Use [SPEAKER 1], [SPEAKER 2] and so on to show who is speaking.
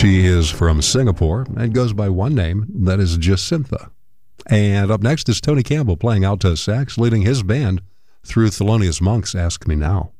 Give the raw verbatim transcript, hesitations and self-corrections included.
[SPEAKER 1] She is from Singapore and goes by one name, that is Jacintha. And up next is Tony Campbell playing alto sax, leading his band through Thelonious Monk's Ask Me Now.